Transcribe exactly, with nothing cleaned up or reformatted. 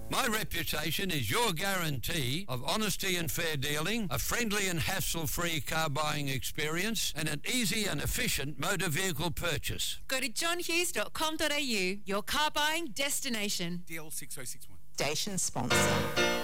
My reputation is your guarantee of honesty and fair dealing, a friendly and hassle-free car buying experience, and an easy and efficient motor vehicle purchase. Go to john hughes dot com dot a u, your car buying destination. D L six oh six one. Station sponsor.